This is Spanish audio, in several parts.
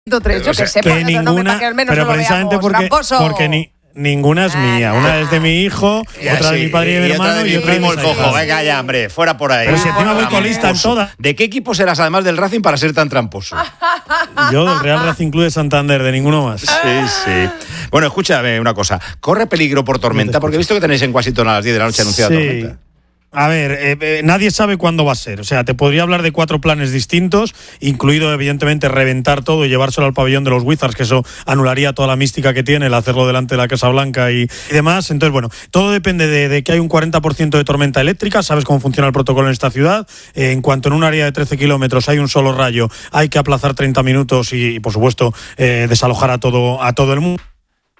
3, yo que sé, que ninguna, que al menos pero no precisamente lo veamos, porque ninguna es mía. Una es de mi hijo, otra de mi padre y de mi hermano y otra de mi primo el cojo. Venga ya, hombre, fuera por ahí. Pero si encima voy colista en todas. ¿De qué equipo serás además del Racing para ser tan tramposo? Yo del Real Racing Club de Santander, de ninguno más. Sí. Bueno, escúchame una cosa. ¿Corre peligro por tormenta? Porque he visto que tenéis en Washington a las 10 de la noche anunciada tormenta. A ver, nadie sabe cuándo va a ser. O sea, te podría hablar de 4 planes distintos, incluido, evidentemente, reventar todo y llevárselo al pabellón de los Wizards, que eso anularía toda la mística que tiene el hacerlo delante de la Casa Blanca y demás. Entonces, bueno, todo depende de que hay un 40% de tormenta eléctrica. Sabes cómo funciona el protocolo en esta ciudad. En cuanto en un área de 13 kilómetros hay un solo rayo, hay que aplazar 30 minutos y por supuesto, desalojar a todo el mundo.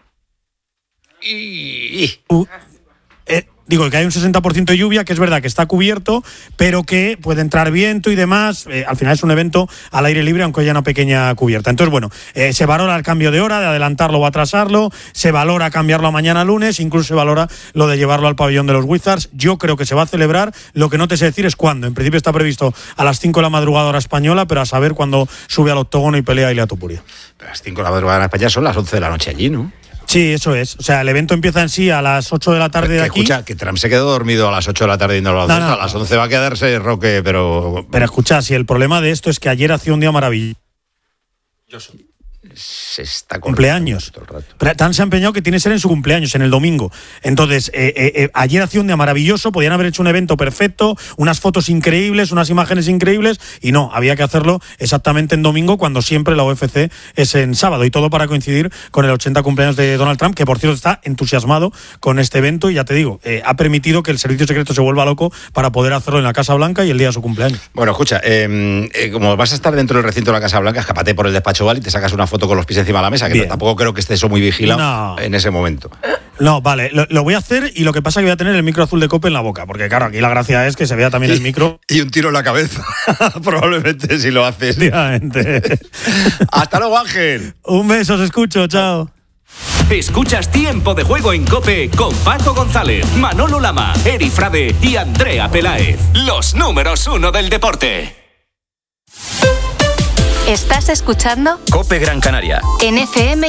Digo que hay un 60% de lluvia, que es verdad que está cubierto, pero que puede entrar viento y demás. Al final es un evento al aire libre, aunque haya una pequeña cubierta. Entonces, bueno, se valora el cambio de hora, de adelantarlo o atrasarlo, se valora cambiarlo a mañana lunes, incluso se valora lo de llevarlo al pabellón de los Wizards. Yo creo que se va a celebrar, lo que no te sé decir es cuándo. En principio está previsto a las 5 de la madrugada hora española, pero a saber cuándo sube al octógono y pelea Ilia Topuria. Pero a las 5 de la madrugada en España son las 11 de la noche allí, ¿no? Sí, eso es. O sea, el evento empieza en sí a las 8 de la tarde de aquí. Escucha, que Trump se quedó dormido a las 8 de la tarde y no lo ha a las 11 va a quedarse Roque, pero... Pero escucha, si el problema de esto es que ayer hacía un día maravilloso. Se está cumpleaños. Pero tan se ha empeñado que tiene que ser en su cumpleaños, en el domingo. Entonces, ayer hacía un día maravilloso, podían haber hecho un evento perfecto, unas fotos increíbles, unas imágenes increíbles, y no, había que hacerlo exactamente en domingo, cuando siempre la UFC es en sábado, y todo para coincidir con el 80 cumpleaños de Donald Trump, que por cierto está entusiasmado con este evento, y ya te digo, ha permitido que el servicio secreto se vuelva loco para poder hacerlo en la Casa Blanca y el día de su cumpleaños. Bueno, escucha, como vas a estar dentro del recinto de la Casa Blanca, escápate por el despacho Oval y te sacas una foto con los pies encima de la mesa, que tampoco creo que esté eso muy vigilado en ese momento. No, vale, lo voy a hacer, y lo que pasa es que voy a tener el micro azul de COPE en la boca, porque claro, aquí la gracia es que se vea también el micro. Y un tiro en la cabeza, probablemente, si lo haces. Efectivamente. Hasta luego, Ángel. Un beso, os escucho, chao. Escuchas Tiempo de Juego en COPE con Paco González, Manolo Lama, Eri Frade y Andrea Peláez. Los números 1 del deporte. ¿Estás escuchando? COPE Gran Canaria. En FM